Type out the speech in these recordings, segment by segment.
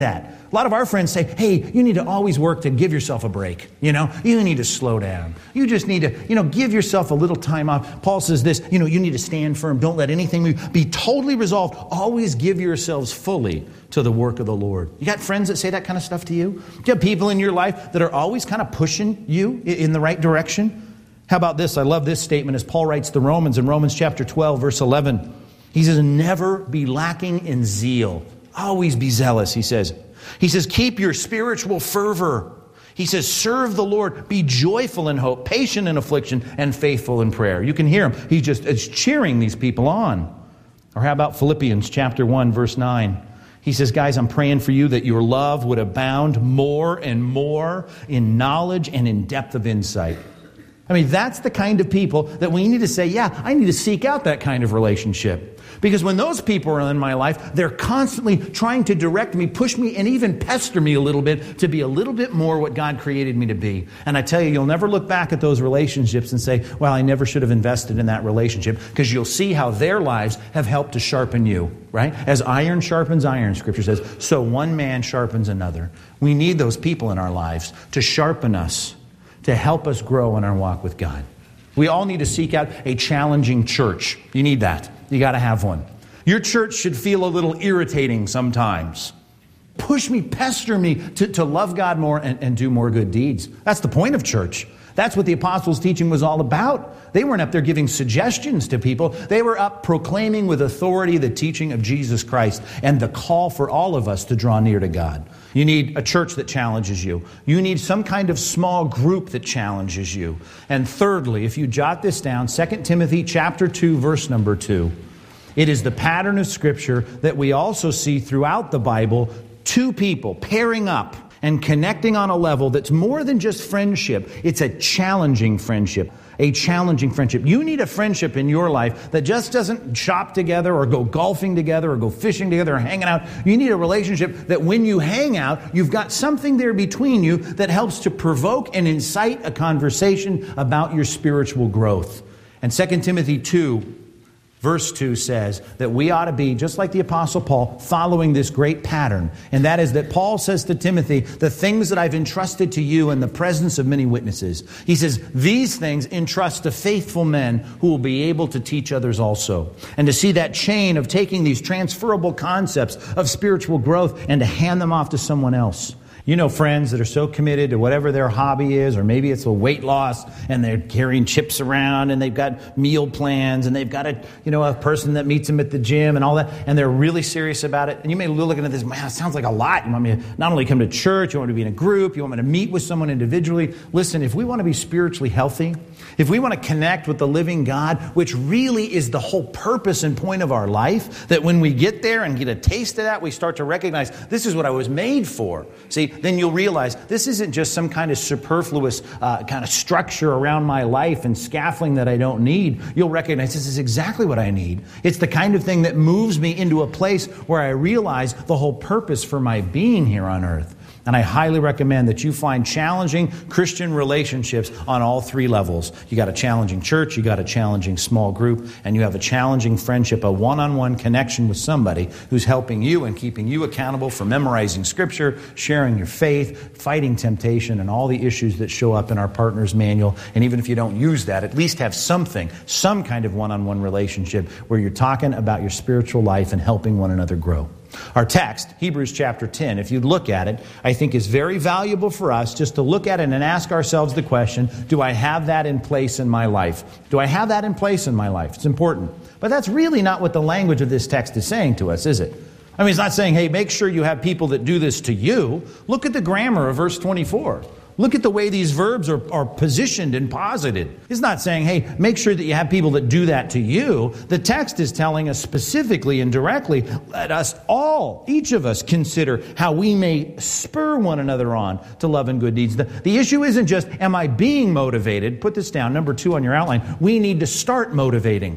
that. A lot of our friends say, hey, you need to always work to give yourself a break. You need to slow down. You just need to, give yourself a little time off. Paul says this, you need to stand firm. Don't let anything move. Be totally resolved. Always give yourselves fully to the work of the Lord. You got friends that say that kind of stuff to you? Do you have people in your life that are always kind of pushing you in the right direction? How about this? I love this statement as Paul writes to the Romans in Romans chapter 12, verse 11. He says, never be lacking in zeal. Always be zealous, he says. He says, keep your spiritual fervor. He says, serve the Lord. Be joyful in hope, patient in affliction, and faithful in prayer. You can hear him. He's just cheering these people on. Or how about Philippians chapter 1, verse 9? He says, guys, I'm praying for you that your love would abound more and more in knowledge and in depth of insight. I mean, that's the kind of people that we need to say, yeah, I need to seek out that kind of relationship. Because when those people are in my life, they're constantly trying to direct me, push me, and even pester me a little bit to be a little bit more what God created me to be. And I tell you, you'll never look back at those relationships and say, well, I never should have invested in that relationship, because you'll see how their lives have helped to sharpen you, right? As iron sharpens iron, Scripture says, so one man sharpens another. We need those people in our lives to sharpen us, to help us grow in our walk with God. We all need to seek out a challenging church. You need that. You got to have one. Your church should feel a little irritating sometimes. Push me, pester me to love God more and do more good deeds. That's the point of church. That's what the apostles' teaching was all about. They weren't up there giving suggestions to people. They were up proclaiming with authority the teaching of Jesus Christ and the call for all of us to draw near to God. You need a church that challenges you. You need some kind of small group that challenges you. And thirdly, if you jot this down, 2 Timothy chapter 2, verse number 2. It is the pattern of Scripture that we also see throughout the Bible, two people pairing up and connecting on a level that's more than just friendship. It's a challenging friendship. A challenging friendship. You need a friendship in your life that just doesn't shop together or go golfing together or go fishing together or hanging out. You need a relationship that when you hang out, you've got something there between you that helps to provoke and incite a conversation about your spiritual growth. And 2 Timothy 2, verse 2 says that we ought to be, just like the Apostle Paul, following this great pattern. And that is that Paul says to Timothy, the things that I've entrusted to you in the presence of many witnesses. He says, these things entrust to faithful men who will be able to teach others also. And to see that chain of taking these transferable concepts of spiritual growth and to hand them off to someone else. You know friends that are so committed to whatever their hobby is, or maybe it's a weight loss, and they're carrying chips around, and they've got meal plans, and they've got a person that meets them at the gym and all that, and they're really serious about it. And you may be looking at this, man, it sounds like a lot. You want me to not only come to church, you want me to be in a group, you want me to meet with someone individually. Listen, if we want to be spiritually healthy, if we want to connect with the living God, which really is the whole purpose and point of our life, that when we get there and get a taste of that, we start to recognize this is what I was made for. See, then you'll realize this isn't just some kind of superfluous kind of structure around my life and scaffolding that I don't need. You'll recognize this is exactly what I need. It's the kind of thing that moves me into a place where I realize the whole purpose for my being here on earth. And I highly recommend that you find challenging Christian relationships on all three levels. You got a challenging church, you got a challenging small group, and you have a challenging friendship, a one-on-one connection with somebody who's helping you and keeping you accountable for memorizing Scripture, sharing your faith, fighting temptation, and all the issues that show up in our partner's manual. And even if you don't use that, at least have something, some kind of one-on-one relationship where you're talking about your spiritual life and helping one another grow. Our text, Hebrews chapter 10, if you look at it, I think is very valuable for us just to look at it and ask ourselves the question, do I have that in place in my life? Do I have that in place in my life? It's important. But that's really not what the language of this text is saying to us, is it? I mean, it's not saying, hey, make sure you have people that do this to you. Look at the grammar of verse 24. Look at the way these verbs are positioned and posited. It's not saying, hey, make sure that you have people that do that to you. The text is telling us specifically and directly, let us all, each of us, consider how we may spur one another on to love and good deeds. The issue isn't just, am I being motivated? Put this down, number 2 on your outline. We need to start motivating.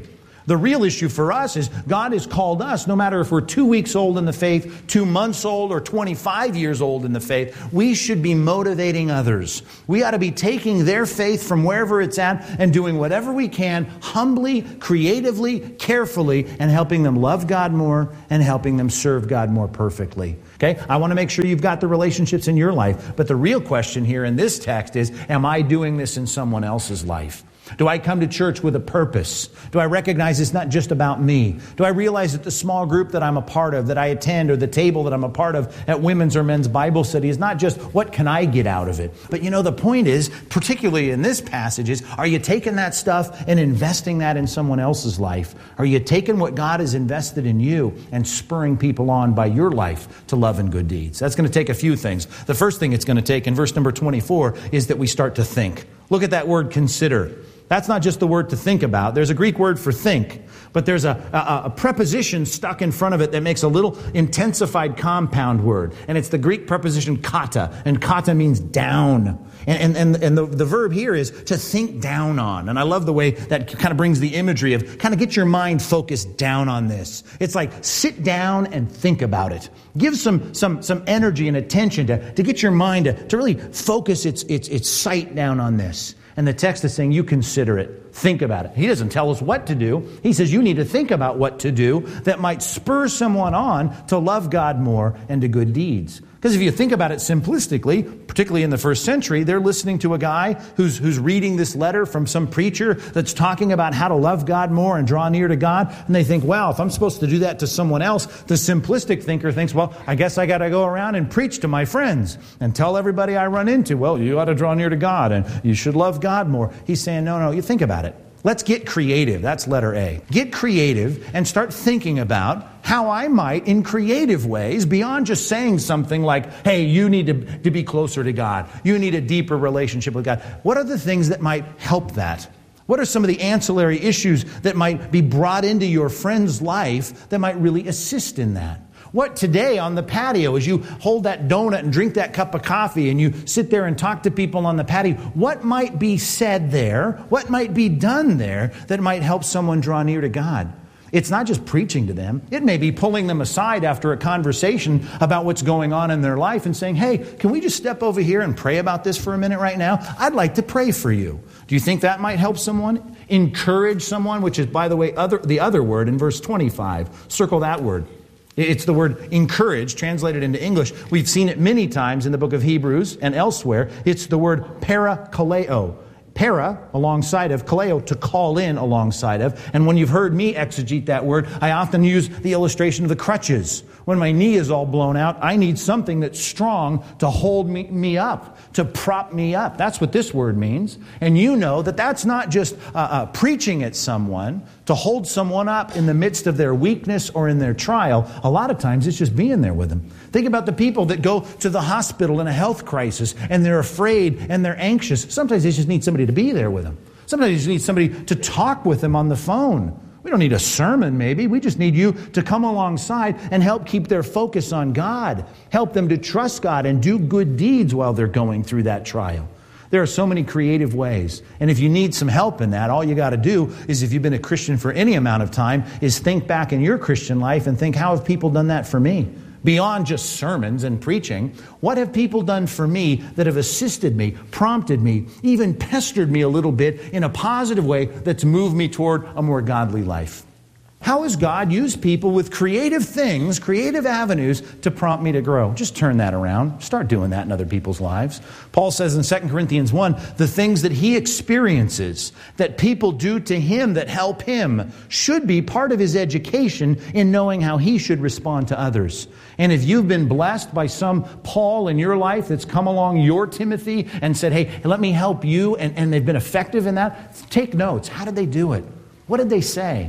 The real issue for us is God has called us, no matter if we're 2 weeks old in the faith, 2 months old, or 25 years old in the faith, we should be motivating others. We ought to be taking their faith from wherever it's at and doing whatever we can, humbly, creatively, carefully, and helping them love God more and helping them serve God more perfectly. Okay? I want to make sure you've got the relationships in your life. But the real question here in this text is, am I doing this in someone else's life? Do I come to church with a purpose? Do I recognize it's not just about me? Do I realize that the small group that I'm a part of, that I attend, or the table that I'm a part of at women's or men's Bible study is not just what can I get out of it? But the point is, particularly in this passage, is are you taking that stuff and investing that in someone else's life? Are you taking what God has invested in you and spurring people on by your life to love and good deeds? That's going to take a few things. The first thing it's going to take in verse number 24 is that we start to think. Look at that word consider. That's not just the word to think about. There's a Greek word for think, but there's a preposition stuck in front of it that makes a little intensified compound word. And it's the Greek preposition kata, and kata means down. And the verb here is to think down on. And I love the way that kind of brings the imagery of kind of get your mind focused down on this. It's like sit down and think about it. Give some energy and attention to get your mind to really focus its sight down on this. And the text is saying, you consider it. Think about it. He doesn't tell us what to do. He says you need to think about what to do that might spur someone on to love God more and to good deeds. Because if you think about it simplistically, particularly in the first century, they're listening to a guy who's reading this letter from some preacher that's talking about how to love God more and draw near to God. And they think, wow, if I'm supposed to do that to someone else, the simplistic thinker thinks, well, I guess I got to go around and preach to my friends and tell everybody I run into, well, you ought to draw near to God and you should love God more. He's saying, no, you think about it. Let's get creative. That's letter A. Get creative and start thinking about how I might, in creative ways, beyond just saying something like, hey, you need to be closer to God. You need a deeper relationship with God. What are the things that might help that? What are some of the ancillary issues that might be brought into your friend's life that might really assist in that? What today on the patio, as you hold that donut and drink that cup of coffee and you sit there and talk to people on the patio, what might be said there? What might be done there that might help someone draw near to God? It's not just preaching to them. It may be pulling them aside after a conversation about what's going on in their life and saying, hey, can we just step over here and pray about this for a minute right now? I'd like to pray for you. Do you think that might help someone? Encourage someone, which is, by the way, the other word in verse 25. Circle that word. It's the word encourage, translated into English. We've seen it many times in the book of Hebrews and elsewhere. It's the word parakaleo. Para, alongside of, kaleo, to call in alongside of. And when you've heard me exegete that word, I often use the illustration of the crutches. When my knee is all blown out, I need something that's strong to hold me up, to prop me up. That's what this word means. And you know that that's not just preaching at someone, to hold someone up in the midst of their weakness or in their trial. A lot of times it's just being there with them. Think about the people that go to the hospital in a health crisis and they're afraid and they're anxious. Sometimes they just need somebody to be there with them. Sometimes you just need somebody to talk with them on the phone. We don't need a sermon, maybe. We just need you to come alongside and help keep their focus on God. Help them to trust God and do good deeds while they're going through that trial. There are so many creative ways. And if you need some help in that, all you got to do is, if you've been a Christian for any amount of time, is think back in your Christian life and think, how have people done that for me? Beyond just sermons and preaching, what have people done for me that have assisted me, prompted me, even pestered me a little bit in a positive way that's moved me toward a more godly life? How has God used people with creative things, creative avenues to prompt me to grow? Just turn that around. Start doing that in other people's lives. Paul says in 2 Corinthians 1, the things that he experiences, that people do to him that help him, should be part of his education in knowing how he should respond to others. And if you've been blessed by some Paul in your life that's come along your Timothy and said, hey, let me help you, and they've been effective in that, take notes. How did they do it? What did they say?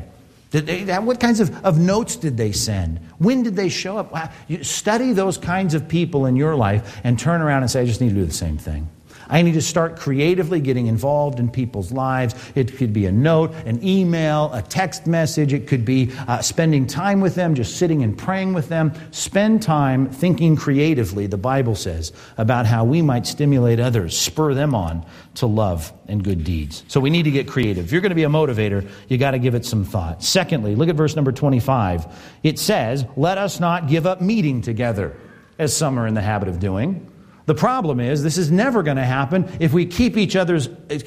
What kinds of notes did they send? When did they show up? You study those kinds of people in your life and turn around and say, I just need to do the same thing. I need to start creatively getting involved in people's lives. It could be a note, an email, a text message. It could be spending time with them, just sitting and praying with them. Spend time thinking creatively, the Bible says, about how we might stimulate others, spur them on to love and good deeds. So we need to get creative. If you're going to be a motivator, you got to give it some thought. Secondly, look at verse number 25. It says, let us not give up meeting together, as some are in the habit of doing. The problem is, this is never going to happen if we keep each other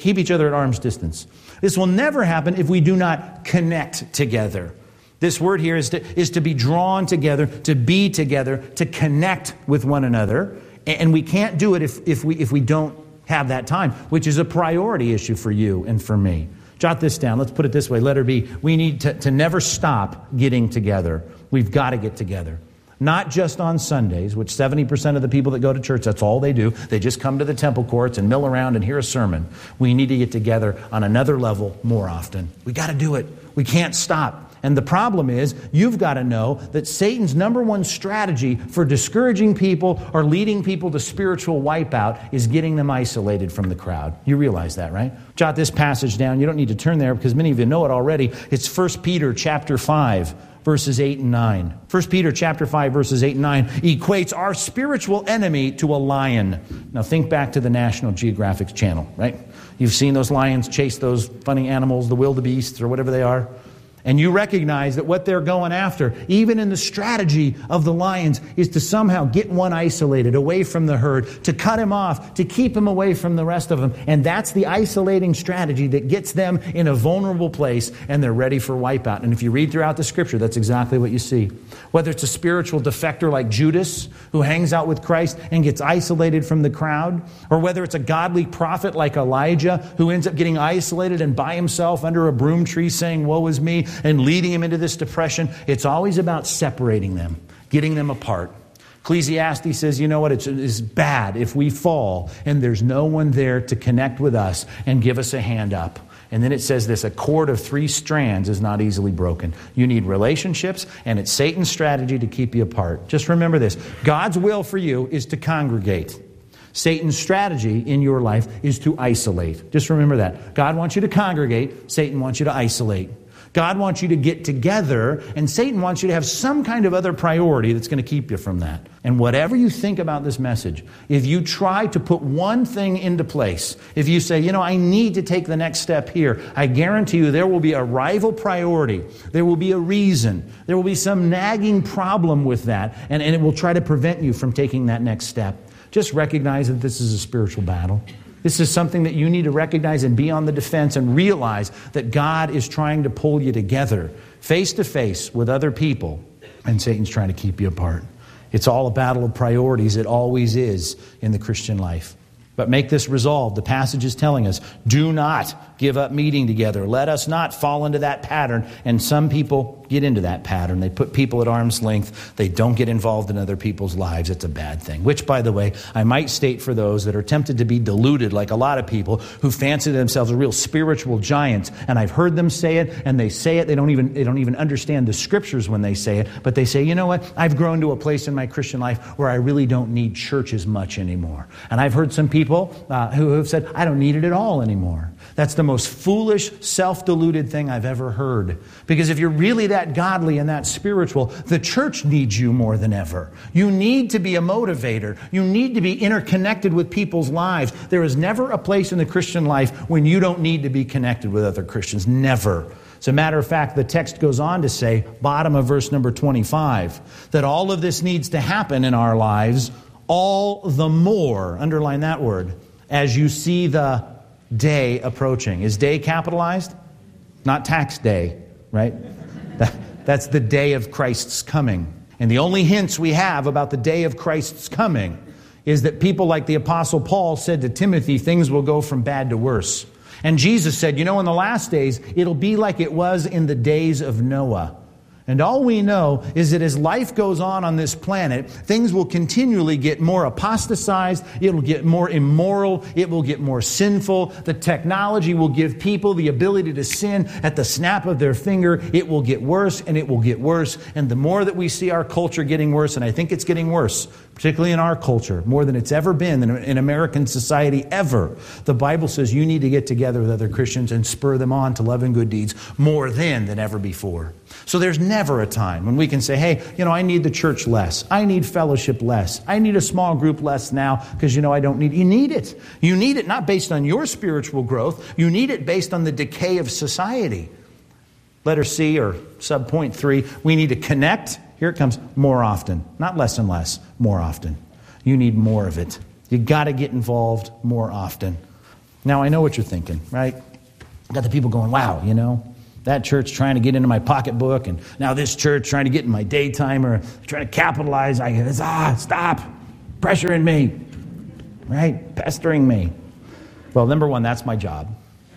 at arm's distance. This will never happen if we do not connect together. This word here is to be drawn together, to be together, to connect with one another. And we can't do it if we don't have that time, which is a priority issue for you and for me. Jot this down. Let's put it this way. Letter B. We need to never stop getting together. We've got to get together. Not just on Sundays, which 70% of the people that go to church, that's all they do. They just come to the temple courts and mill around and hear a sermon. We need to get together on another level more often. We got to do it. We can't stop. And the problem is, you've got to know that Satan's number one strategy for discouraging people or leading people to spiritual wipeout is getting them isolated from the crowd. You realize that, right? Jot this passage down. You don't need to turn there because many of you know it already. It's 1 Peter chapter 5. Verses 8 and 9. 1 Peter chapter 5, verses 8 and 9 equates our spiritual enemy to a lion. Now think back to the National Geographic Channel, right? You've seen those lions chase those funny animals, the wildebeests or whatever they are. And you recognize that what they're going after, even in the strategy of the lions, is to somehow get one isolated away from the herd, to cut him off, to keep him away from the rest of them. And that's the isolating strategy that gets them in a vulnerable place, and they're ready for wipeout. And if you read throughout the Scripture, that's exactly what you see. Whether it's a spiritual defector like Judas, who hangs out with Christ and gets isolated from the crowd, or whether it's a godly prophet like Elijah, who ends up getting isolated and by himself under a broom tree saying, woe is me, and leading him into this depression. It's always about separating them, getting them apart. Ecclesiastes says, you know what, it's bad if we fall and there's no one there to connect with us and give us a hand up. And then it says this, a cord of 3 strands is not easily broken. You need relationships, and it's Satan's strategy to keep you apart. Just remember this, God's will for you is to congregate. Satan's strategy in your life is to isolate. Just remember that. God wants you to congregate, Satan wants you to isolate. God wants you to get together, and Satan wants you to have some kind of other priority that's going to keep you from that. And whatever you think about this message, if you try to put one thing into place, if you say, you know, I need to take the next step here, I guarantee you there will be a rival priority. There will be a reason. There will be some nagging problem with that, and it will try to prevent you from taking that next step. Just recognize that this is a spiritual battle. This is something that you need to recognize and be on the defense and realize that God is trying to pull you together face to face with other people, and Satan's trying to keep you apart. It's all a battle of priorities. It always is in the Christian life. But make this resolve. The passage is telling us, do not give up meeting together. Let us not fall into that pattern. And some people get into that pattern. They put people at arm's length. They don't get involved in other people's lives. It's a bad thing. Which, by the way, I might state for those that are tempted to be deluded, like a lot of people who fancy themselves a real spiritual giants. And I've heard them say it, and they say it. They don't even understand the Scriptures when they say it. But they say, you know what? I've grown to a place in my Christian life where I really don't need church as much anymore. And I've heard some people who have said, I don't need it at all anymore. That's the most foolish, self-deluded thing I've ever heard. Because if you're really that godly and that spiritual, the church needs you more than ever. You need to be a motivator. You need to be interconnected with people's lives. There is never a place in the Christian life when you don't need to be connected with other Christians. Never. As a matter of fact, the text goes on to say, bottom of verse number 25, that all of this needs to happen in our lives all the more, underline that word, as you see the day approaching. Is day capitalized? Not tax day, right? That's the day of Christ's coming. And the only hints we have about the day of Christ's coming is that people like the Apostle Paul said to Timothy, things will go from bad to worse. And Jesus said, you know, in the last days, it'll be like it was in the days of Noah. And all we know is that as life goes on this planet, things will continually get more apostatized, it'll get more immoral, it will get more sinful. The technology will give people the ability to sin at the snap of their finger. It will get worse and it will get worse. And the more that we see our culture getting worse, and I think it's getting worse, particularly in our culture, more than it's ever been in American society ever. The Bible says you need to get together with other Christians and spur them on to love and good deeds more than ever before. So there's never a time when we can say, hey, I need the church less. I need fellowship less. I need a small group less now because, I don't need it. You need it. You need it not based on your spiritual growth. You need it based on the decay of society. Letter C or subpoint 3, we need to connect. Here it comes, more often. Not less and less, more often. You need more of it. You got to get involved more often. Now, I know what you're thinking, right? Got the people going, wow, that church trying to get into my pocketbook, and now this church trying to get in my daytime or trying to capitalize. Stop pressuring me, right? Pestering me. Well, number one, that's my job.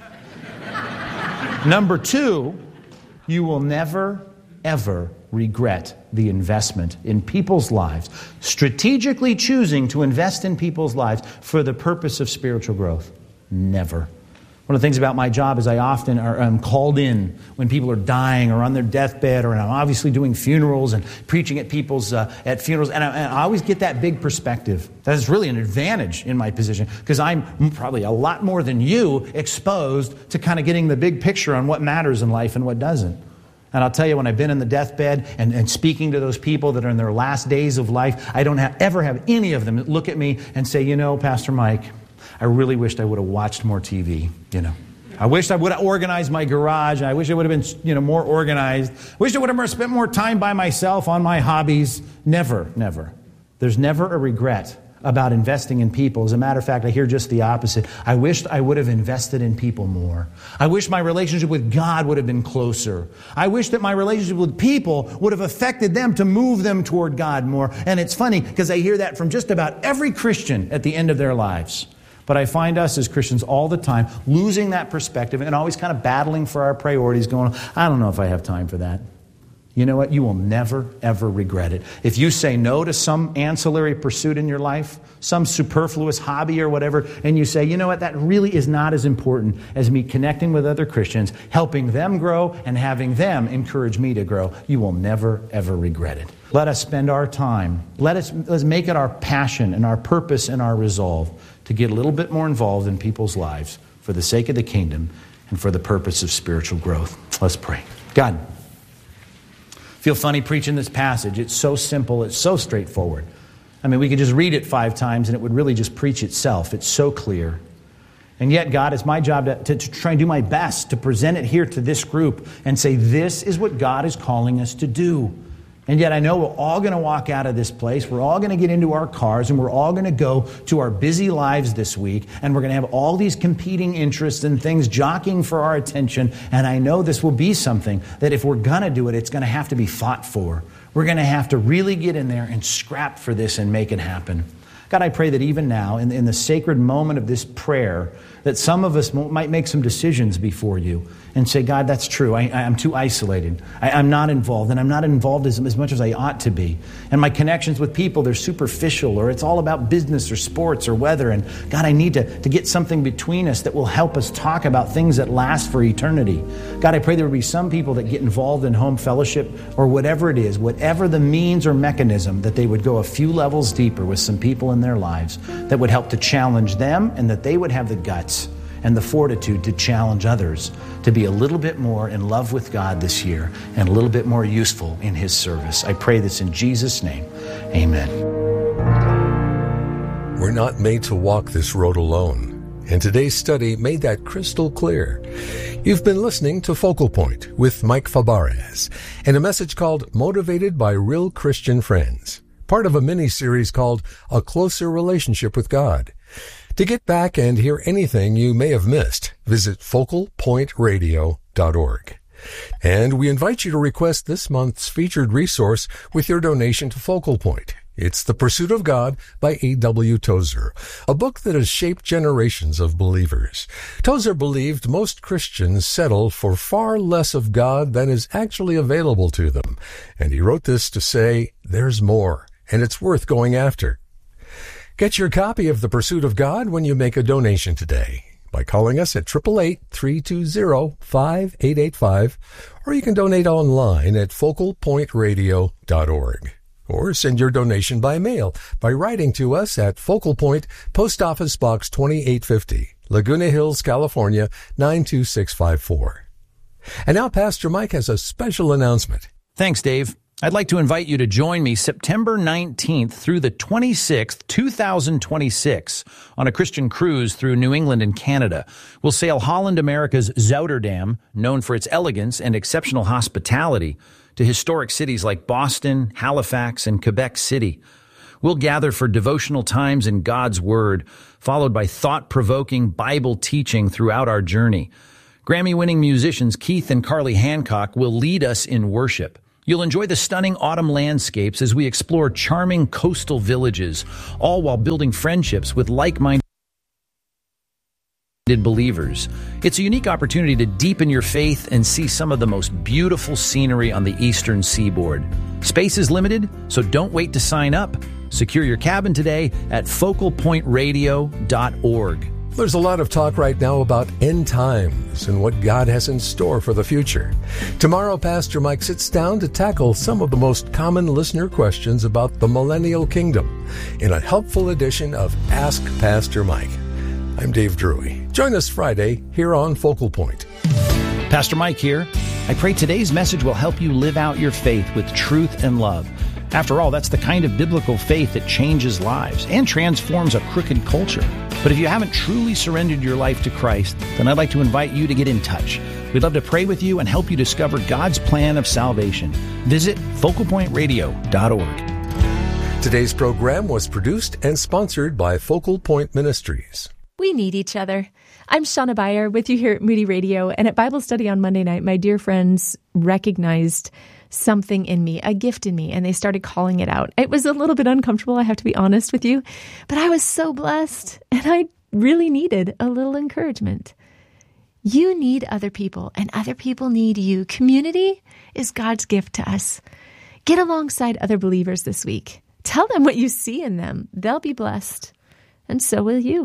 Number two, you will never, ever regret the investment in people's lives, strategically choosing to invest in people's lives for the purpose of spiritual growth. Never. One of the things about my job is I often am called in when people are dying or on their deathbed, or I'm obviously doing funerals and preaching at people's at funerals, and I always get that big perspective. That is really an advantage in my position because I'm probably a lot more than you exposed to kind of getting the big picture on what matters in life and what doesn't. And I'll tell you, when I've been in the deathbed and speaking to those people that are in their last days of life, I don't ever have any of them look at me and say, Pastor Mike, I really wished I would have watched more TV, I wish I would have organized my garage. I wish I would have been, more organized. I wish I would have spent more time by myself on my hobbies. Never, never. There's never a regret about investing in people. As a matter of fact, I hear just the opposite. I wished I would have invested in people more. I wish my relationship with God would have been closer. I wish that my relationship with people would have affected them to move them toward God more. And it's funny because I hear that from just about every Christian at the end of their lives. But I find us as Christians all the time losing that perspective and always kind of battling for our priorities, going, I don't know if I have time for that. You know what? You will never, ever regret it. If you say no to some ancillary pursuit in your life, some superfluous hobby or whatever, and you say, that really is not as important as me connecting with other Christians, helping them grow, and having them encourage me to grow, you will never, ever regret it. Let us spend our time. Let's make it our passion and our purpose and our resolve to get a little bit more involved in people's lives for the sake of the kingdom and for the purpose of spiritual growth. Let's pray. God, feel funny preaching this passage. It's so simple. It's so straightforward. I mean, we could just read it 5 times and it would really just preach itself. It's so clear. And yet, God, it's my job to try and do my best to present it here to this group and say, this is what God is calling us to do. And yet I know we're all going to walk out of this place. We're all going to get into our cars and we're all going to go to our busy lives this week. And we're going to have all these competing interests and things jockeying for our attention. And I know this will be something that if we're going to do it, it's going to have to be fought for. We're going to have to really get in there and scrap for this and make it happen. God, I pray that even now, in the sacred moment of this prayer, that some of us might make some decisions before you and say, God, that's true. I'm too isolated. I'm not involved, and I'm not involved as much as I ought to be. And my connections with people, they're superficial, or it's all about business or sports or weather. And God, I need to get something between us that will help us talk about things that last for eternity. God, I pray there will be some people that get involved in home fellowship or whatever it is, whatever the means or mechanism, that they would go a few levels deeper with some people in their lives that would help to challenge them, and that they would have the guts and the fortitude to challenge others to be a little bit more in love with God this year and a little bit more useful in His service. I pray this in Jesus' name. Amen. We're not made to walk this road alone, and today's study made that crystal clear. You've been listening to Focal Point with Mike Fabarez and a message called Motivated by Real Christian Friends, part of a mini-series called A Closer Relationship with God. To get back and hear anything you may have missed, visit focalpointradio.org. And we invite you to request this month's featured resource with your donation to Focal Point. It's The Pursuit of God by A.W. Tozer, a book that has shaped generations of believers. Tozer believed most Christians settle for far less of God than is actually available to them. And he wrote this to say, there's more, and it's worth going after. Get your copy of The Pursuit of God when you make a donation today by calling us at 888-320-5885, or you can donate online at focalpointradio.org. Or send your donation by mail by writing to us at Focal Point, Post Office Box 2850, Laguna Hills, California, 92654. And now Pastor Mike has a special announcement. Thanks, Dave. I'd like to invite you to join me September 19th through the 26th, 2026, on a Christian cruise through New England and Canada. We'll sail Holland America's Zouterdam, known for its elegance and exceptional hospitality, to historic cities like Boston, Halifax, and Quebec City. We'll gather for devotional times in God's Word, followed by thought-provoking Bible teaching throughout our journey. Grammy-winning musicians Keith and Carly Hancock will lead us in worship. You'll enjoy the stunning autumn landscapes as we explore charming coastal villages, all while building friendships with like-minded believers. It's a unique opportunity to deepen your faith and see some of the most beautiful scenery on the eastern seaboard. Space is limited, so don't wait to sign up. Secure your cabin today at focalpointradio.org. There's a lot of talk right now about end times and what God has in store for the future. Tomorrow, Pastor Mike sits down to tackle some of the most common listener questions about the millennial kingdom in a helpful edition of Ask Pastor Mike. I'm Dave Drury. Join us Friday here on Focal Point. Pastor Mike here. I pray today's message will help you live out your faith with truth and love. After all, that's the kind of biblical faith that changes lives and transforms a crooked culture. But if you haven't truly surrendered your life to Christ, then I'd like to invite you to get in touch. We'd love to pray with you and help you discover God's plan of salvation. Visit focalpointradio.org. Today's program was produced and sponsored by Focal Point Ministries. We need each other. I'm Shauna Beyer with you here at Moody Radio, and at Bible study on Monday night, my dear friends recognized something in me, a gift in me, and they started calling it out. It was a little bit uncomfortable, I have to be honest with you, but I was so blessed, and I really needed a little encouragement. You need other people, and other people need you. Community is God's gift to us. Get alongside other believers this week. Tell them what you see in them. They'll be blessed, and so will you.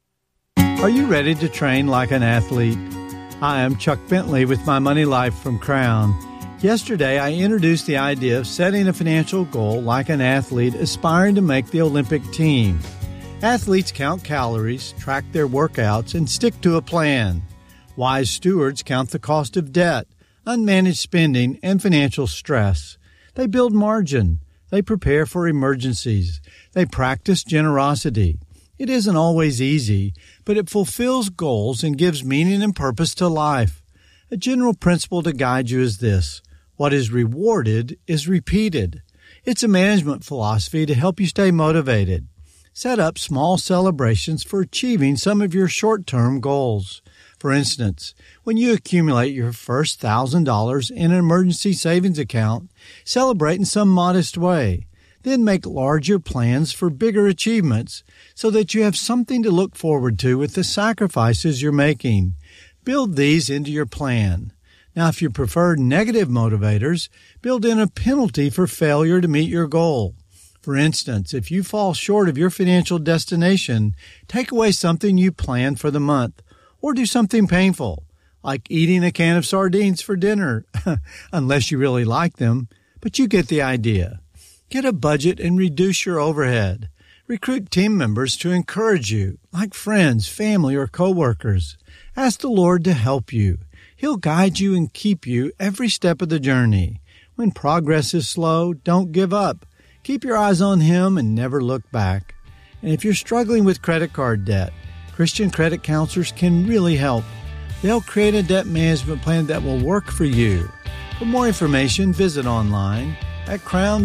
Are you ready to train like an athlete? Hi, I'm Chuck Bentley with My Money Life from Crown. Yesterday, I introduced the idea of setting a financial goal like an athlete aspiring to make the Olympic team. Athletes count calories, track their workouts, and stick to a plan. Wise stewards count the cost of debt, unmanaged spending, and financial stress. They build margin. They prepare for emergencies. They practice generosity. It isn't always easy, but it fulfills goals and gives meaning and purpose to life. A general principle to guide you is this: what is rewarded is repeated. It's a management philosophy to help you stay motivated. Set up small celebrations for achieving some of your short-term goals. For instance, when you accumulate your first $1,000 in an emergency savings account, celebrate in some modest way. Then make larger plans for bigger achievements so that you have something to look forward to with the sacrifices you're making. Build these into your plan. Now, if you prefer negative motivators, build in a penalty for failure to meet your goal. For instance, if you fall short of your financial destination, take away something you planned for the month, or do something painful, like eating a can of sardines for dinner, unless you really like them, but you get the idea. Get a budget and reduce your overhead. Recruit team members to encourage you, like friends, family, or coworkers. Ask the Lord to help you. He'll guide you and keep you every step of the journey. When progress is slow, don't give up. Keep your eyes on Him and never look back. And if you're struggling with credit card debt, Christian credit counselors can really help. They'll create a debt management plan that will work for you. For more information, visit online at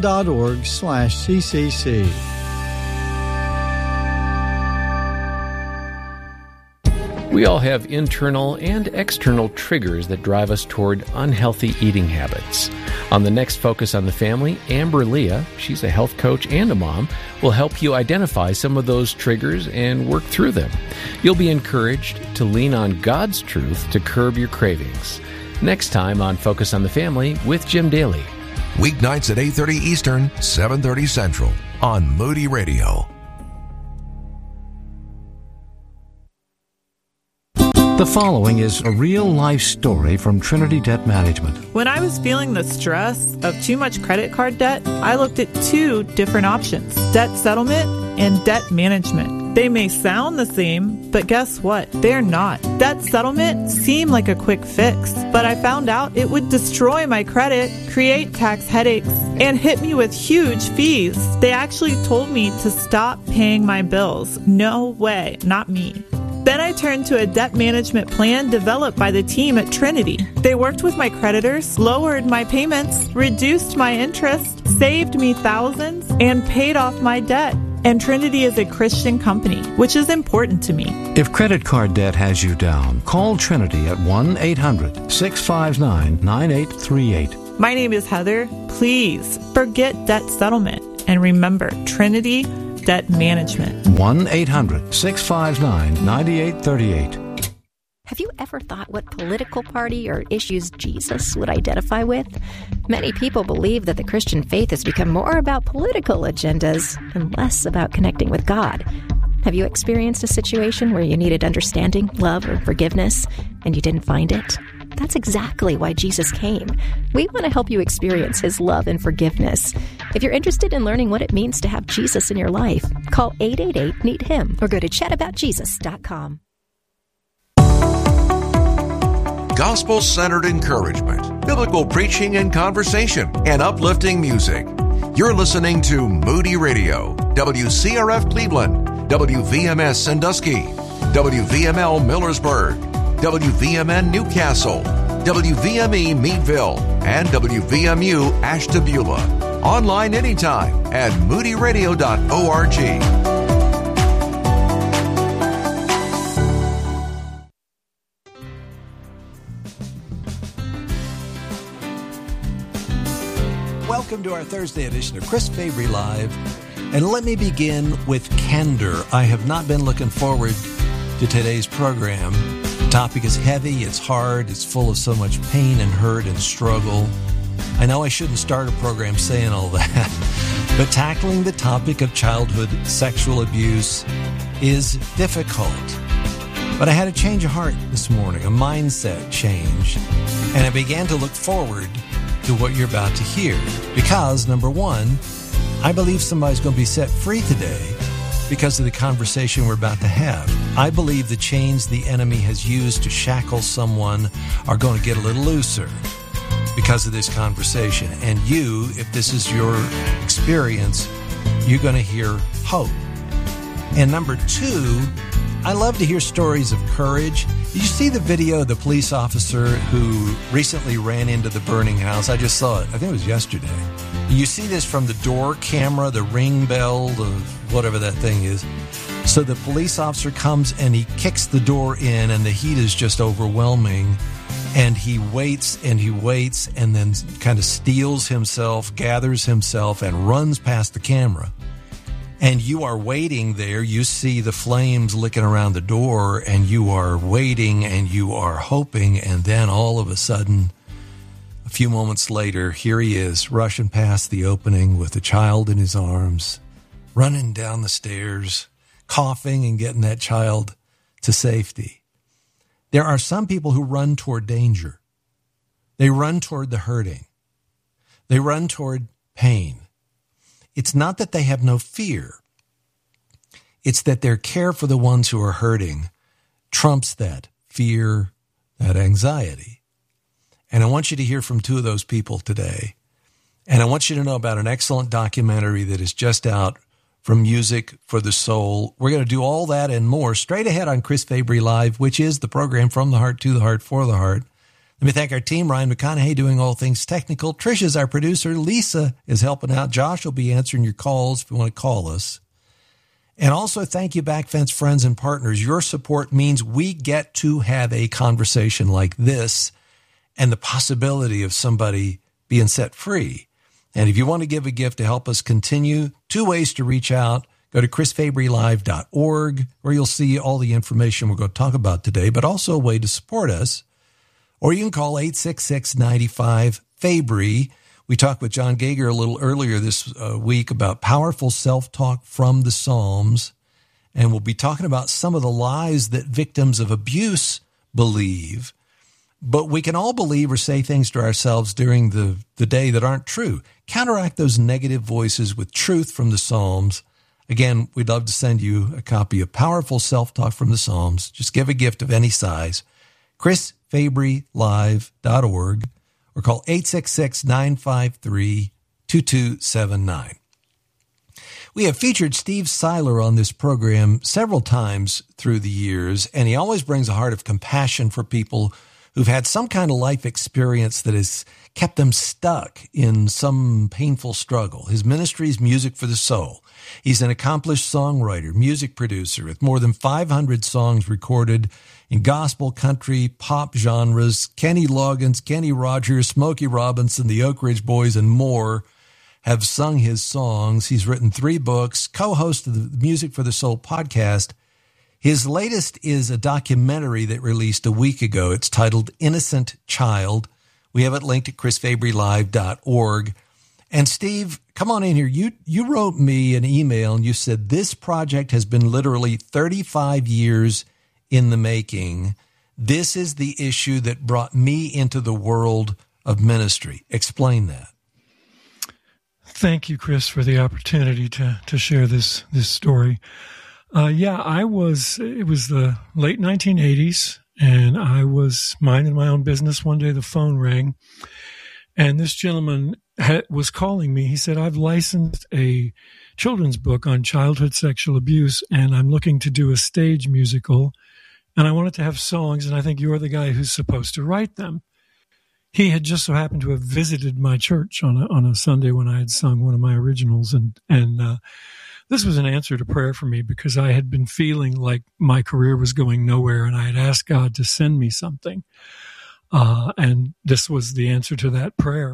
crown.org/CCC. We all have internal and external triggers that drive us toward unhealthy eating habits. On the next Focus on the Family, Amber Leah, she's a health coach and a mom, will help you identify some of those triggers and work through them. You'll be encouraged to lean on God's truth to curb your cravings. Next time on Focus on the Family with Jim Daly. Weeknights at 8:30 Eastern, 7:30 Central on Moody Radio. The following is a real-life story from Trinity Debt Management. When I was feeling the stress of too much credit card debt, I looked at two different options: debt settlement and debt management. They may sound the same, but guess what? They're not. Debt settlement seemed like a quick fix, but I found out it would destroy my credit, create tax headaches, and hit me with huge fees. They actually told me to stop paying my bills. No way, not me. Then I turned to a debt management plan developed by the team at Trinity. They worked with my creditors, lowered my payments, reduced my interest, saved me thousands, and paid off my debt. And Trinity is a Christian company, which is important to me. If credit card debt has you down, call Trinity at 1-800-659-9838. My name is Heather. Please forget debt settlement and remember Trinity Debt Management. 1-800-659-9838. Have you ever thought what political party or issues Jesus would identify with? Many people believe that the Christian faith has become more about political agendas and less about connecting with God. Have you experienced a situation where you needed understanding, love, or forgiveness, and you didn't find it? That's exactly why Jesus came. We want to help you experience His love and forgiveness. If you're interested in learning what it means to have Jesus in your life, call 888-NEED-HIM or go to chataboutjesus.com. Gospel-centered encouragement, biblical preaching and conversation, and uplifting music. You're listening to Moody Radio, WCRF Cleveland, WVMS Sandusky, WVML Millersburg, WVMN Newcastle, WVME Meadville, and WVMU Ashtabula. Online anytime at moodyradio.org. Welcome to our Thursday edition of Chris Fabry Live. And let me begin with candor. I have not been looking forward to today's program. The topic is heavy, it's hard, it's full of so much pain and hurt and struggle. I know I shouldn't start a program saying all that, but tackling the topic of childhood sexual abuse is difficult. But I had a change of heart this morning, a mindset change, and I began to look forward to what you're about to hear. Because, number one, I believe somebody's going to be set free today because of the conversation we're about to have. I believe the chains the enemy has used to shackle someone are going to get a little looser because of this conversation. And you, if this is your experience, you're going to hear hope. And number two, I love to hear stories of courage. Did you see the video of the police officer who recently ran into the burning house? I just saw it. I think it was yesterday. You see this from the door camera, the ring bell, the whatever that thing is. So the police officer comes and he kicks the door in and the heat is just overwhelming. And he waits and then kind of steels himself, gathers himself, and runs past the camera. And you are waiting there. You see the flames licking around the door, and you are waiting and you are hoping. And then all of a sudden, a few moments later, here he is rushing past the opening with a child in his arms, running down the stairs, coughing and getting that child to safety. There are some people who run toward danger. They run toward the hurting. They run toward pain. It's not that they have no fear. It's that their care for the ones who are hurting trumps that fear, that anxiety. And I want you to hear from two of those people today. And I want you to know about an excellent documentary that is just out from Music for the Soul. We're going to do all that and more straight ahead on Chris Fabry Live, which is the program from the heart to the heart for the heart. Let me thank our team, Ryan McConaughey doing all things technical. Trisha's our producer. Lisa is helping out. Josh will be answering your calls if you want to call us. And also thank you, Backfence friends and partners. Your support means we get to have a conversation like this and the possibility of somebody being set free. And if you want to give a gift to help us continue, two ways to reach out. Go to chrisfabrylive.org, where you'll see all the information we're going to talk about today, but also a way to support us. Or you can call 866-95-FABRY. We talked with John Gager a little earlier this week about powerful self-talk from the Psalms. And we'll be talking about some of the lies that victims of abuse believe. But we can all believe or say things to ourselves during the day that aren't true. Counteract those negative voices with truth from the Psalms. Again, we'd love to send you a copy of Powerful Self-Talk from the Psalms. Just give a gift of any size. ChrisFabryLive.org or call 866-953-2279. We have featured Steve Seiler on this program several times through the years, and he always brings a heart of compassion for people who've had some kind of life experience that has kept them stuck in some painful struggle. His ministry is Music for the Soul. He's an accomplished songwriter, music producer with more than 500 songs recorded in gospel, country, pop genres. Kenny Loggins, Kenny Rogers, Smokey Robinson, the Oak Ridge Boys, and more have sung his songs. He's written 3 books, co-host of the Music for the Soul podcast. His latest is a documentary that released a week ago. It's titled Innocent Child. We have it linked at chrisfabrylive.org. And Steve, come on in here. You wrote me an email and you said this project has been literally 35 years in the making. This is the issue that brought me into the world of ministry. Explain that. Thank you, Chris, for the opportunity to share this story. It was the late 1980s, and I was minding my own business. One day the phone rang, and this gentleman was calling me. He said, I've licensed a children's book on childhood sexual abuse, and I'm looking to do a stage musical, and I wanted to have songs, and I think you're the guy who's supposed to write them. He had just so happened to have visited my church on a Sunday when I had sung one of my originals, and this was an answer to prayer for me because I had been feeling like my career was going nowhere, and I had asked God to send me something. And this was the answer to that prayer.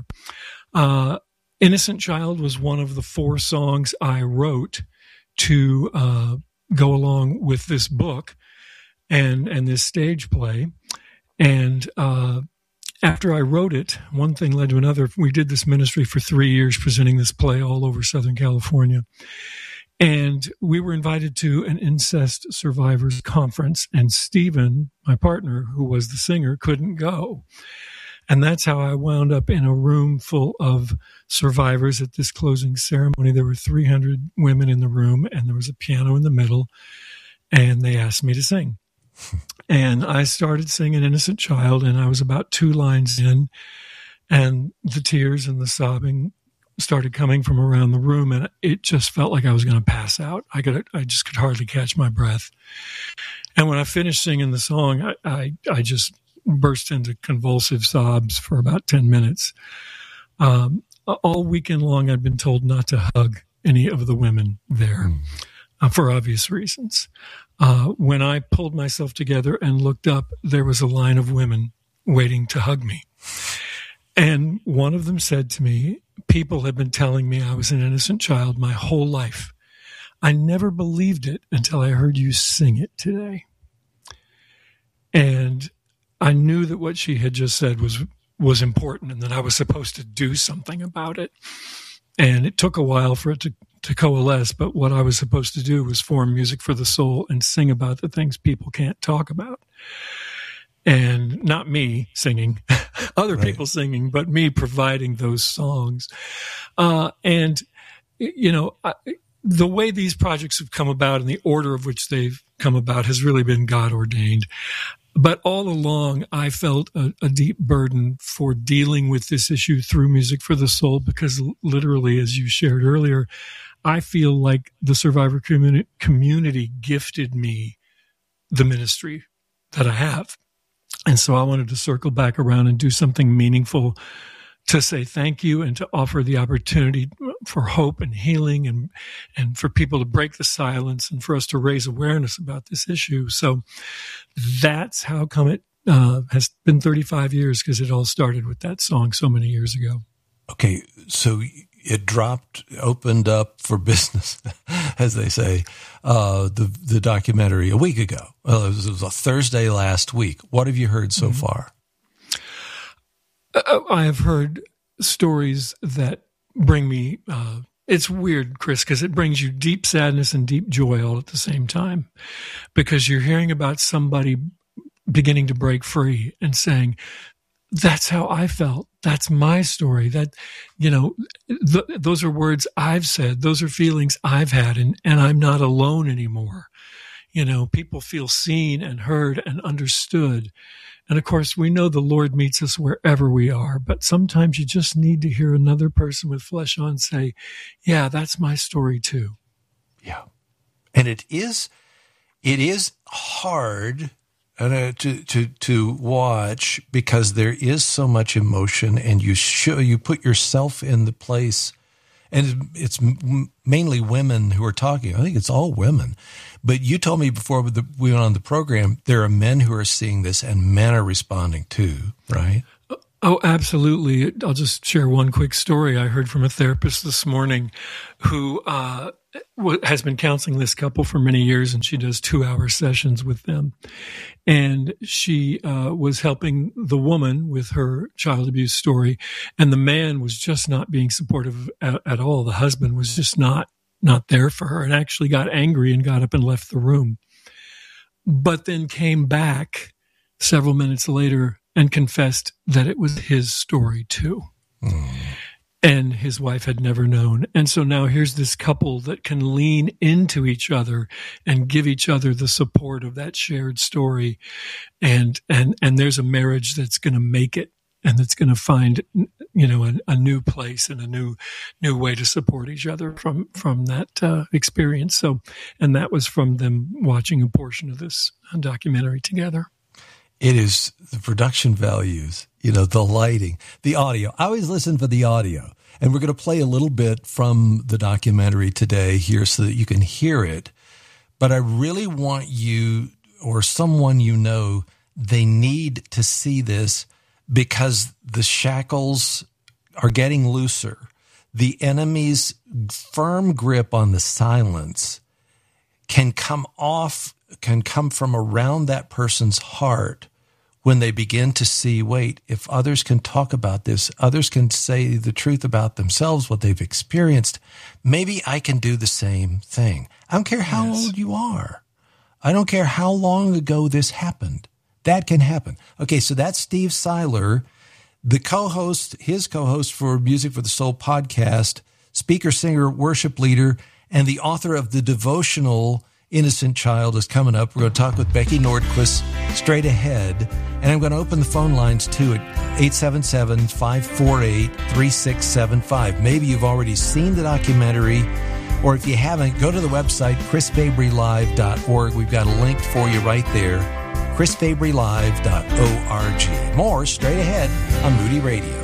Innocent Child was one of the 4 songs I wrote to go along with this book and this stage play. And after I wrote it, one thing led to another. We did this ministry for 3 years, presenting this play all over Southern California. And we were invited to an incest survivors conference, and Stephen, my partner, who was the singer, couldn't go. And that's how I wound up in a room full of survivors at this closing ceremony. There were 300 women in the room, and there was a piano in the middle, and they asked me to sing. And I started singing Innocent Child, and I was about 2 lines in, and the tears and the sobbing started coming from around the room, and it just felt like I was going to pass out. I just could hardly catch my breath. And when I finished singing the song, I just burst into convulsive sobs for about 10 minutes. All weekend long, I'd been told not to hug any of the women there for obvious reasons. When I pulled myself together and looked up, there was a line of women waiting to hug me. And one of them said to me, people have been telling me I was an innocent child my whole life. I never believed it until I heard you sing it today. And I knew that what she had just said was important and that I was supposed to do something about it. And it took a while for it to coalesce, but what I was supposed to do was form Music for the Soul and sing about the things people can't talk about. And not me singing, other people singing, but me providing those songs. The way these projects have come about and the order of which they've come about has really been God ordained. But all along, I felt a deep burden for dealing with this issue through Music for the Soul, because literally, as you shared earlier, I feel like the survivor community gifted me the ministry that I have. And so I wanted to circle back around and do something meaningful to say thank you and to offer the opportunity for hope and healing and for people to break the silence and for us to raise awareness about this issue. So that's how come it has been 35 years, because it all started with that song so many years ago. Okay, so it opened up for business, as they say, the documentary a week ago. Well, it was a Thursday last week. What have you heard so far? I have heard stories that bring me, it's weird, Chris, because it brings you deep sadness and deep joy all at the same time, because you're hearing about somebody beginning to break free and saying, that's how I felt. That's my story. That, those are words I've said. Those are feelings I've had, and I'm not alone anymore. People feel seen and heard and understood. And of course, we know the Lord meets us wherever we are, but sometimes you just need to hear another person with flesh on say, yeah, that's my story too. Yeah. And it is hard to watch, because there is so much emotion, and you put yourself in the place, and it's mainly women who are talking. I think it's all women. But you told me before we went on the program, there are men who are seeing this, and men are responding too, right? Oh, absolutely. I'll just share one quick story. I heard from a therapist this morning who has been counseling this couple for many years, and she does 2-hour sessions with them. And she was helping the woman with her child abuse story, and the man was just not being supportive at all. The husband was just not there for her, and actually got angry and got up and left the room. But then came back several minutes later and confessed that it was his story too. And his wife had never known. And so now here's this couple that can lean into each other and give each other the support of that shared story. And there's a marriage that's going to make it, and that's going to find, a new place and a new way to support each other from that experience. So, and that was from them watching a portion of this documentary together. It is the production values, the lighting, the audio. I always listen for the audio. And we're going to play a little bit from the documentary today here so that you can hear it. But I really want you, or someone they need to see this, because the shackles are getting looser. The enemy's firm grip on the silence can come from around that person's heart when they begin to see, wait, if others can talk about this, others can say the truth about themselves, what they've experienced, maybe I can do the same thing. I don't care how old you are. I don't care how long ago this happened. That can happen. Okay, so that's Steve Seiler, his co-host for Music for the Soul podcast, speaker, singer, worship leader, and the author of the devotional Innocent Child is coming up. We're going to talk with Becky Nordquist straight ahead. And I'm going to open the phone lines too at 877-548-3675. Maybe you've already seen the documentary, or if you haven't, go to the website, chrisfabrylive.org. We've got a link for you right there, chrisfabrylive.org. More straight ahead on Moody Radio.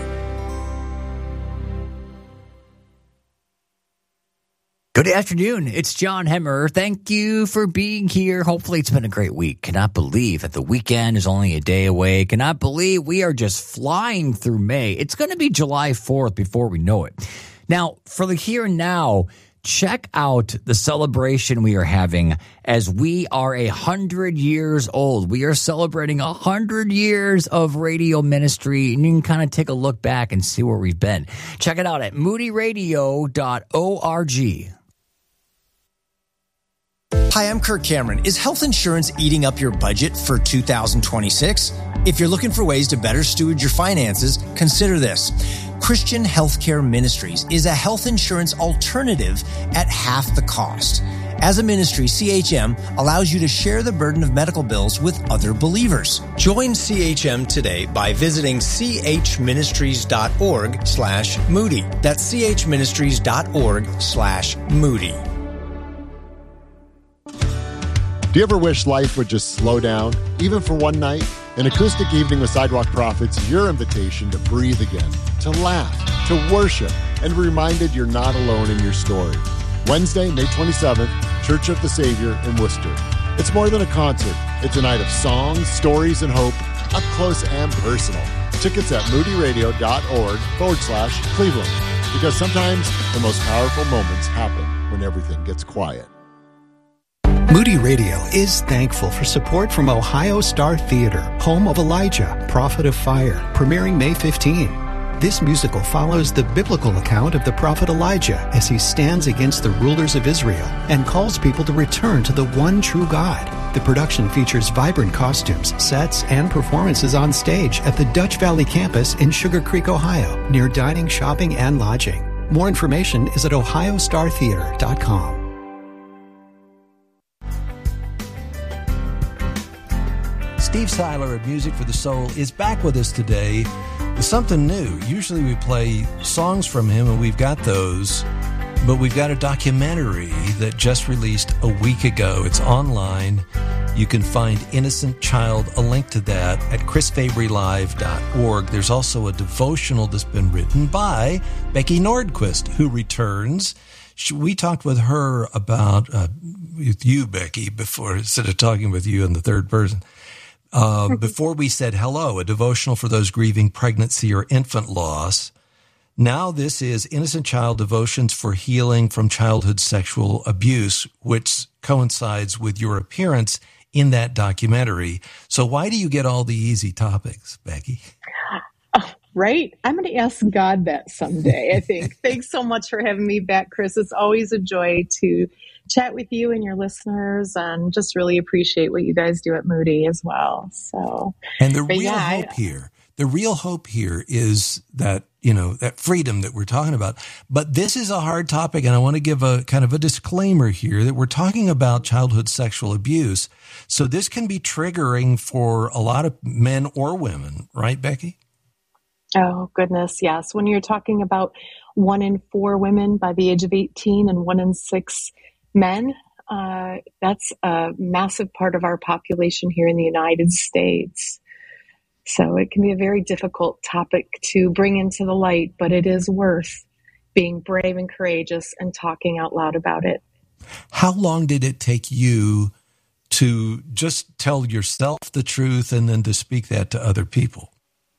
Good afternoon. It's John Hemmer. Thank you for being here. Hopefully it's been a great week. Cannot believe that the weekend is only a day away. Cannot believe we are just flying through May. It's going to be July 4th before we know it. Now, for the here and now, check out the celebration we are having as we are 100 years old. We are celebrating 100 years of radio ministry, and you can kind of take a look back and see where we've been. Check it out at moodyradio.org. Hi, I'm Kirk Cameron. Is health insurance eating up your budget for 2026? If you're looking for ways to better steward your finances, consider this. Christian Healthcare Ministries is a health insurance alternative at half the cost. As a ministry, CHM allows you to share the burden of medical bills with other believers. Join CHM today by visiting chministries.org/Moody. That's chministries.org/Moody. Do you ever wish life would just slow down, even for one night? An acoustic evening with Sidewalk Prophets is your invitation to breathe again, to laugh, to worship, and be reminded you're not alone in your story. Wednesday, May 27th, Church of the Savior in Worcester. It's more than a concert. It's a night of songs, stories, and hope, up close and personal. Tickets at moodyradio.org/Cleveland. Because sometimes the most powerful moments happen when everything gets quiet. Moody Radio is thankful for support from Ohio Star Theater, home of Elijah, Prophet of Fire, premiering May 15. This musical follows the biblical account of the prophet Elijah as he stands against the rulers of Israel and calls people to return to the one true God. The production features vibrant costumes, sets, and performances on stage at the Dutch Valley campus in Sugar Creek, Ohio, near dining, shopping, and lodging. More information is at ohiostartheater.com. Steve Seiler of Music for the Soul is back with us today with something new. Usually we play songs from him, and we've got those, but we've got a documentary that just released a week ago. It's online. You can find Innocent Child, a link to that, at chrisfabrylive.org. There's also a devotional that's been written by Becky Nordquist, who returns. We talked with her about, with you, Becky, before, instead of talking with you in the third person. Before we said hello, a devotional for those grieving pregnancy or infant loss. Now this is Innocent Child Devotions for Healing from Childhood Sexual Abuse, which coincides with your appearance in that documentary. So why do you get all the easy topics, Becky? Right? I'm going to ask God that someday, I think. Thanks so much for having me back, Chris. It's always a joy to chat with you and your listeners, and just really appreciate what you guys do at Moody as well. So, and the real hope here is that, that freedom that we're talking about. But this is a hard topic, and I want to give a kind of a disclaimer here that we're talking about childhood sexual abuse. So this can be triggering for a lot of men or women, right, Becky? Oh, goodness, yes. When you're talking about 1 in 4 women by the age of 18 and 1 in 6 men, that's a massive part of our population here in the United States. So it can be a very difficult topic to bring into the light, but it is worth being brave and courageous and talking out loud about it. How long did it take you to just tell yourself the truth and then to speak that to other people?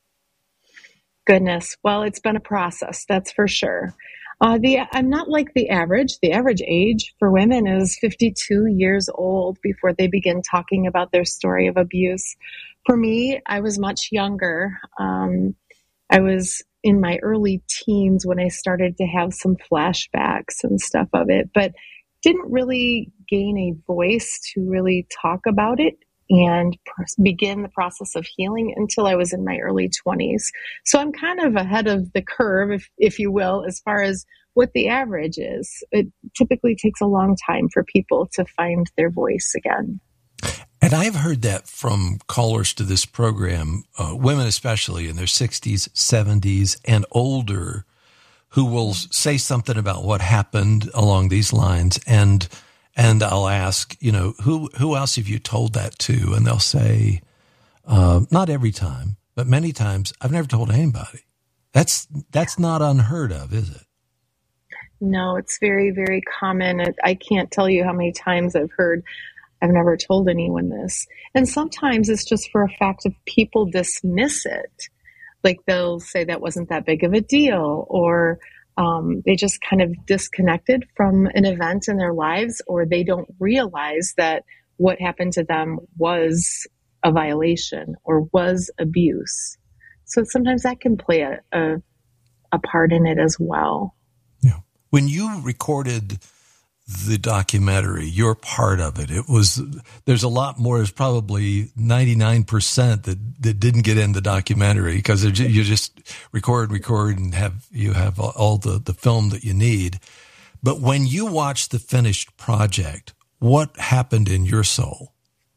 Goodness. Well, it's been a process, that's for sure. I'm not like the average. The average age for women is 52 years old before they begin talking about their story of abuse. For me, I was much younger. I was in my early teens when I started to have some flashbacks and stuff of it, but didn't really gain a voice to really talk about it and begin the process of healing until I was in my early 20s. So I'm kind of ahead of the curve, if you will, as far as what the average is. It typically takes a long time for people to find their voice again. And I've heard that from callers to this program, women especially in their 60s, 70s, and older, who will say something about what happened along these lines, and I'll ask, who else have you told that to? And they'll say, not every time, but many times, I've never told anybody. That's not unheard of, is it? No, it's very, very common. I can't tell you how many times I've heard, I've never told anyone this. And sometimes it's just for a fact of people dismiss it. Like they'll say that wasn't that big of a deal, or they just kind of disconnected from an event in their lives, or they don't realize that what happened to them was a violation or was abuse. So sometimes that can play a part in it as well. Yeah. When you recorded the documentary, you're part of it. There's a lot more. There's probably 99% that didn't get in the documentary because you just record and you have all the film that you need. But when you watch the finished project, what happened in your soul?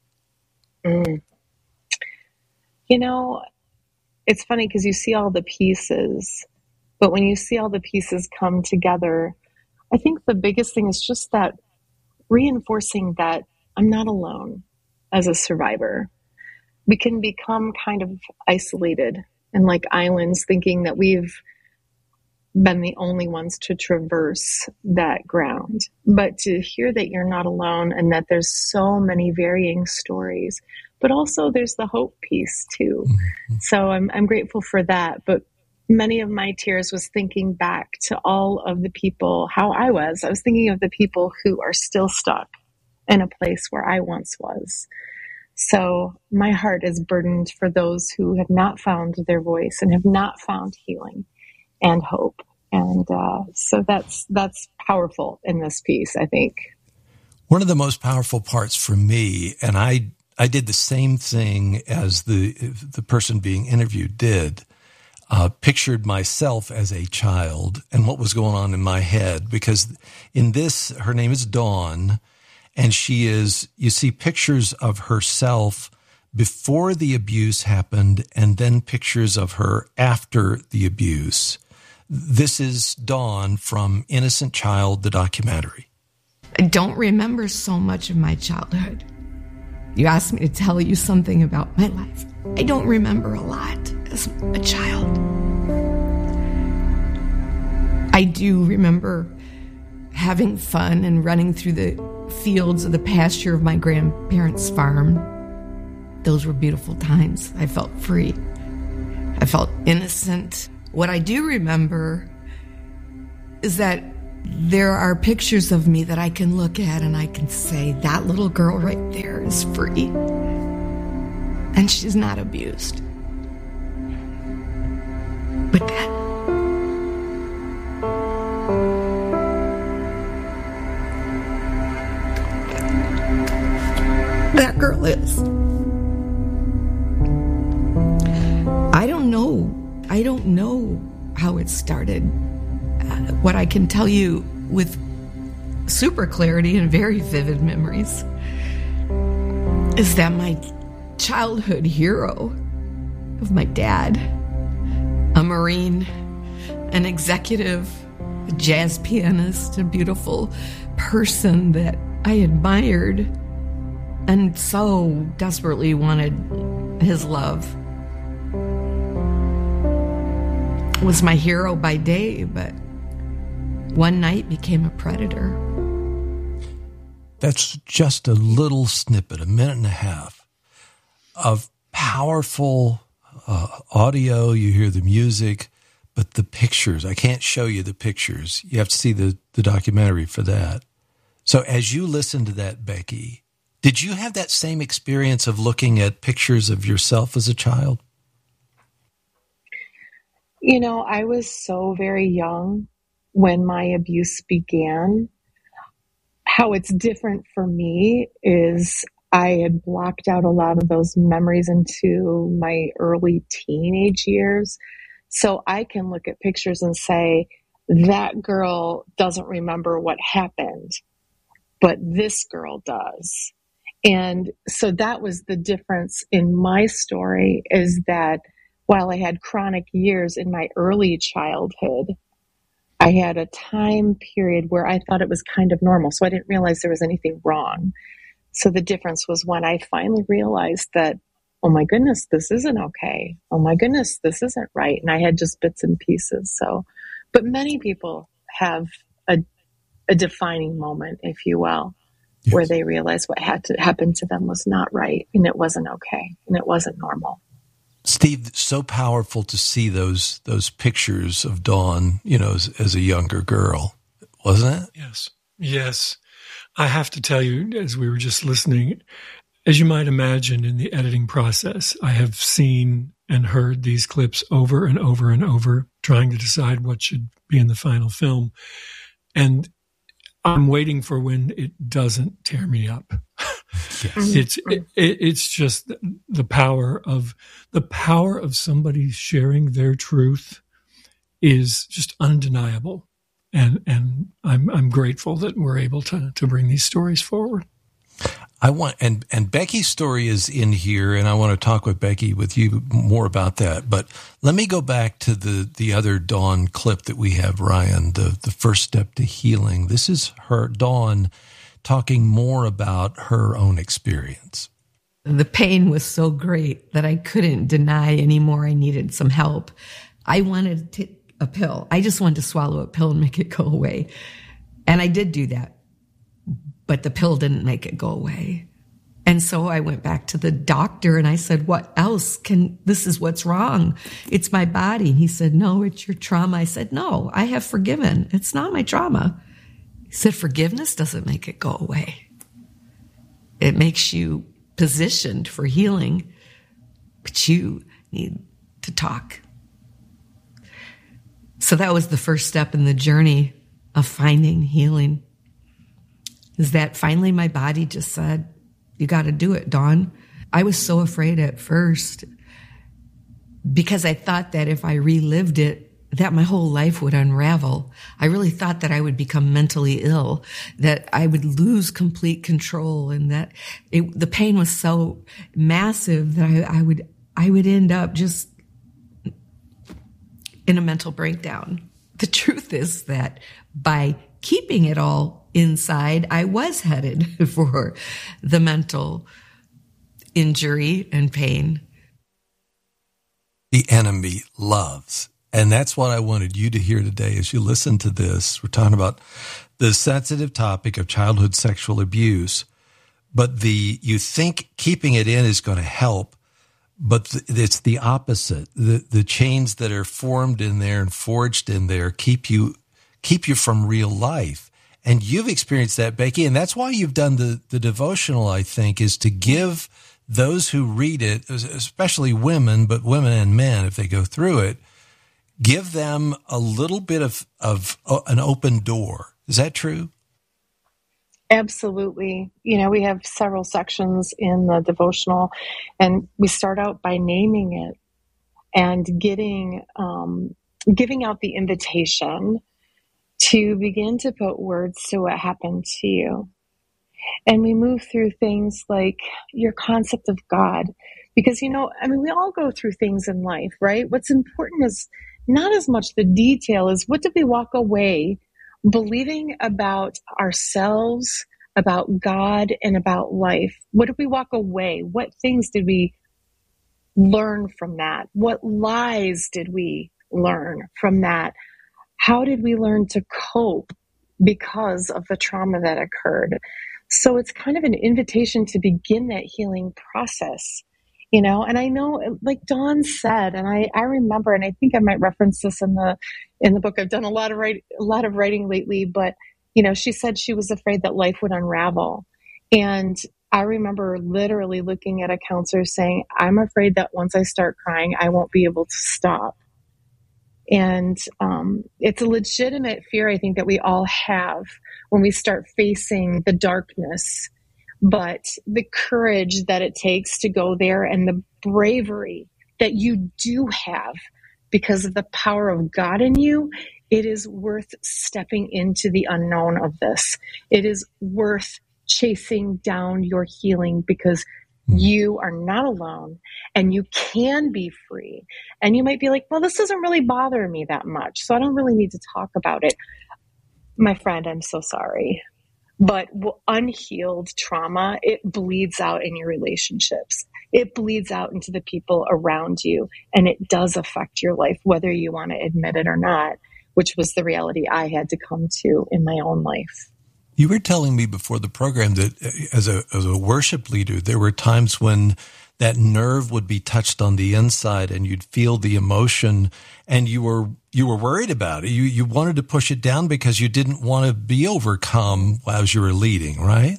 It's funny because you see all the pieces, but when you see all the pieces come together, I think the biggest thing is just that reinforcing that I'm not alone as a survivor. We can become kind of isolated and like islands, thinking that we've been the only ones to traverse that ground. But to hear that you're not alone and that there's so many varying stories, but also there's the hope piece too. Mm-hmm. So I'm grateful for that. But many of my tears was thinking back to all of the people, how I was thinking of the people who are still stuck in a place where I once was. So my heart is burdened for those who have not found their voice and have not found healing and hope. And so that's powerful in this piece, I think. One of the most powerful parts for me, and I did the same thing as the person being interviewed did, pictured myself as a child and what was going on in my head. Because in this, her name is Dawn, and you see pictures of herself before the abuse happened and then pictures of her after the abuse. This is Dawn from Innocent Child, the documentary. I don't remember so much of my childhood. You asked me to tell you something about my life. I don't remember a lot as a child. I do remember having fun and running through the fields of the pasture of my grandparents' farm. Those were beautiful times. I felt free. I felt innocent. What I do remember is that there are pictures of me that I can look at and I can say, that little girl right there is free. And she's not abused. But that girl is. I don't know how it started. What I can tell you with super clarity and very vivid memories is that my childhood hero of my dad, a Marine, an executive, a jazz pianist, a beautiful person that I admired and so desperately wanted his love, was my hero by day, but one night became a predator. That's just a little snippet, a minute and a half, of powerful audio. You hear the music, but the pictures, I can't show you the pictures. You have to see the documentary for that. So as you listen to that, Becky, did you have that same experience of looking at pictures of yourself as a child? You know, I was so very young when my abuse began. How it's different for me is I had blocked out a lot of those memories into my early teenage years. So I can look at pictures and say, that girl doesn't remember what happened, but this girl does. And so that was the difference in my story, is that while I had chronic years in my early childhood, I had a time period where I thought it was kind of normal. So I didn't realize there was anything wrong. So the difference was when I finally realized that, oh my goodness, this isn't okay. Oh my goodness, this isn't right. And I had just bits and pieces. So, but many people have a defining moment, if you will, yes, where they realize what had to happen to them was not right and it wasn't okay and it wasn't normal. Steve, so powerful to see those pictures of Dawn, you know, as a younger girl, wasn't it? Yes. I have to tell you, as we were just listening, as you might imagine in the editing process, I have seen and heard these clips over and over and over, trying to decide what should be in the final film. And I'm waiting for when it doesn't tear me up. Yes. It's just the power of somebody sharing their truth is just undeniable, and I'm grateful that we're able to bring these stories forward. And Becky's story is in here, and I want to talk with you more about that. But let me go back to the other Dawn clip that we have, Ryan, the first step to healing. This is Dawn talking more about her own experience. The pain was so great that I couldn't deny anymore. I needed some help. I wanted to take a pill. I just wanted to swallow a pill and make it go away. And I did do that. But the pill didn't make it go away. And so I went back to the doctor and I said, what else this is what's wrong. It's my body. And he said, no, it's your trauma. I said, no, I have forgiven. It's not my trauma. He said, forgiveness doesn't make it go away. It makes you positioned for healing, but you need to talk. So that was the first step in the journey of finding healing. is that finally my body just said, you got to do it, Dawn. I was so afraid at first because I thought that if I relived it, that my whole life would unravel. I really thought that I would become mentally ill, that I would lose complete control, and that the pain was so massive that I would end up just in a mental breakdown. The truth is that by keeping it all inside, I was headed for the mental injury and pain. The enemy loves. And that's what I wanted you to hear today as you listen to this. We're talking about the sensitive topic of childhood sexual abuse, but you think keeping it in is going to help, but it's the opposite. The chains that are formed in there and forged in there keep you from real life. And you've experienced that, Becky, and that's why you've done the devotional, I think, is to give those who read it, especially women, but women and men, if they go through it, give them a little bit of an open door. Is that true? Absolutely. We have several sections in the devotional, and we start out by naming it and giving out the invitation to begin to put words to what happened to you. And we move through things like your concept of God, because, we all go through things in life, right? What's important is not as much the detail as what did we walk away believing about ourselves, about God, and about life. What did we walk away? What things did we learn from that? What lies did we learn from that? How did we learn to cope because of the trauma that occurred? So it's kind of an invitation to begin that healing process. And I know, like Dawn said, and I remember, and I think I might reference this in the book. I've done a lot of writing lately, but she said she was afraid that life would unravel. And I remember literally looking at a counselor saying, I'm afraid that once I start crying, I won't be able to stop. And it's a legitimate fear, I think, that we all have when we start facing the darkness. But the courage that it takes to go there and the bravery that you do have because of the power of God in you, it is worth stepping into the unknown of this. It is worth chasing down your healing because you are not alone and you can be free. And you might be like, well, this doesn't really bother me that much, so I don't really need to talk about it. My friend, I'm so sorry. But unhealed trauma, it bleeds out in your relationships. It bleeds out into the people around you, and it does affect your life, whether you want to admit it or not, which was the reality I had to come to in my own life. You were telling me before the program that as a worship leader, there were times when that nerve would be touched on the inside and you'd feel the emotion and you were worried about it. You wanted to push it down because you didn't want to be overcome as you were leading, right?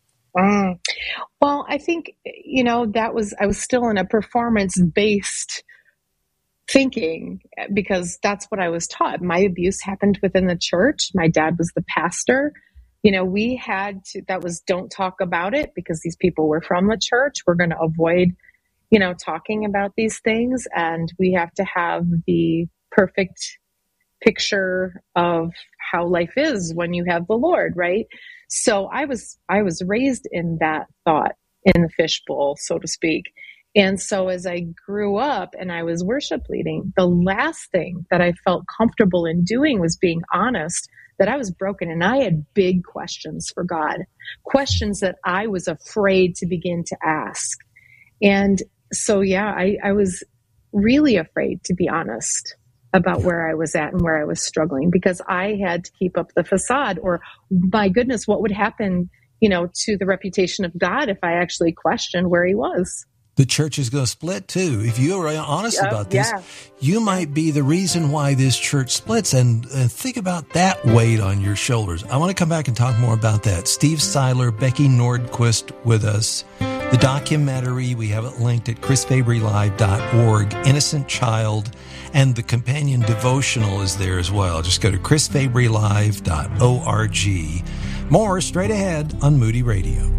Well, I think, I was still in a performance-based thinking because that's what I was taught. My abuse happened within the church. My dad was the pastor. We had to, that was don't talk about it because these people were from the church. We're going to avoid, talking about these things. And we have to have the perfect picture of how life is when you have the Lord, right? So I was raised in that thought, in the fishbowl, so to speak. And so as I grew up and I was worship leading, the last thing that I felt comfortable in doing was being honest that I was broken and I had big questions for God, questions that I was afraid to begin to ask. And so, I was really afraid to be honest about where I was at and where I was struggling because I had to keep up the facade or, my goodness, what would happen, to the reputation of God if I actually questioned where he was. The church is going to split too. If you are honest about this, you might be the reason why this church splits. And think about that weight on your shoulders. I want to come back and talk more about that. Steve Seiler, Becky Nordquist with us. The documentary, we have it linked at chrisfabrylive.org, Innocent Child, and the companion devotional is there as well. Just go to chrisfabrylive.org. More straight ahead on Moody Radio.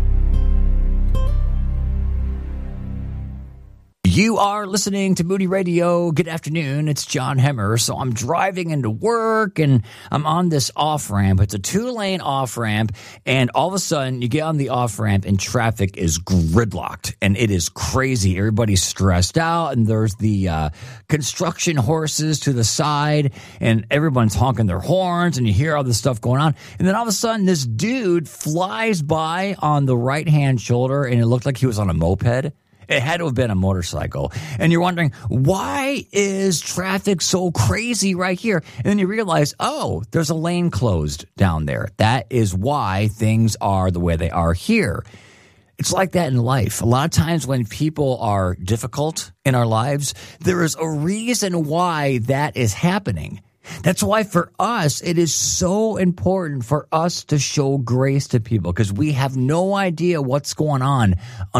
You are listening to Moody Radio. Good afternoon. It's John Hemmer. So I'm driving into work and I'm on this off-ramp. It's a 2-lane off-ramp. And all of a sudden you get on the off-ramp and traffic is gridlocked. And it is crazy. Everybody's stressed out. And there's the construction horses to the side. And everyone's honking their horns. And you hear all this stuff going on. And then all of a sudden this dude flies by on the right-hand shoulder. And it looked like he was on a moped. It had to have been a motorcycle. And you're wondering, why is traffic so crazy right here? And then you realize, oh, there's a lane closed down there. That is why things are the way they are here. It's like that in life. A lot of times when people are difficult in our lives, there is a reason why that is happening. That's why for us, it is so important for us to show grace to people because we have no idea what's going on